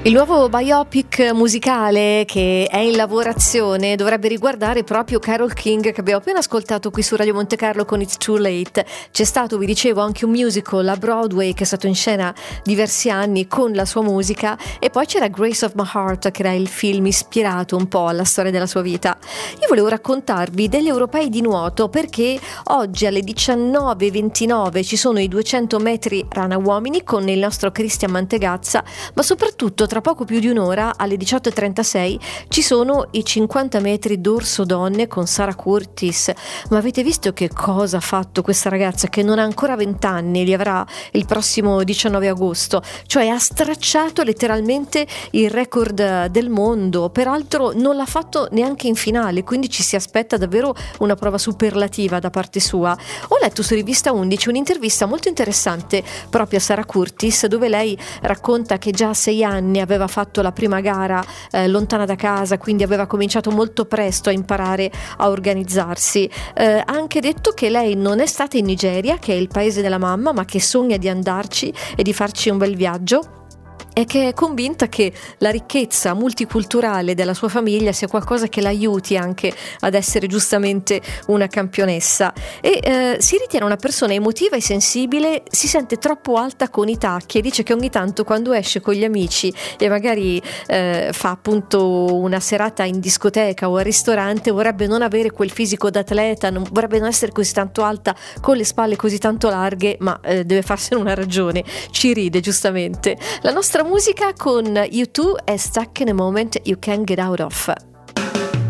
Il nuovo biopic musicale che è in lavorazione dovrebbe riguardare proprio Carole King, che abbiamo appena ascoltato qui su Radio Monte Carlo con It's Too Late. C'è stato, vi dicevo, anche un musical a Broadway che è stato in scena diversi anni con la sua musica, e poi c'era Grace of My Heart, che era il film ispirato un po' alla storia della sua vita. Io volevo raccontarvi degli europei di nuoto perché oggi alle 19:29 ci sono i 200 metri rana uomini con il nostro Cristian Mantegazza, ma soprattutto tra poco più di un'ora alle 18:36 ci sono i 50 metri dorso donne con Sara Curtis. Ma avete visto che cosa ha fatto questa ragazza, che non ha ancora 20 anni, li avrà il prossimo 19 agosto, cioè ha stracciato letteralmente il record del mondo. Peraltro non l'ha fatto neanche in finale, quindi ci si aspetta davvero una prova superlativa da parte sua. Ho letto su Rivista 11 un'intervista molto interessante proprio a Sara Curtis, dove lei racconta che già a 6 anni aveva fatto la prima gara lontana da casa, quindi aveva cominciato molto presto a imparare a organizzarsi. Ha anche detto che lei non è stata in Nigeria, che è il paese della mamma, ma che sogna di andarci e di farci un bel viaggio, e che è convinta che la ricchezza multiculturale della sua famiglia sia qualcosa che l'aiuti anche ad essere giustamente una campionessa. E si ritiene una persona emotiva e sensibile, si sente troppo alta con i tacchi e dice che ogni tanto quando esce con gli amici e magari fa appunto una serata in discoteca o al ristorante, vorrebbe non avere quel fisico d'atleta, vorrebbe non essere così tanto alta con le spalle così tanto larghe, ma deve farsene una ragione. Ci ride giustamente. La nostra musica con U2 è Stuck in a Moment You Can't Get Out of.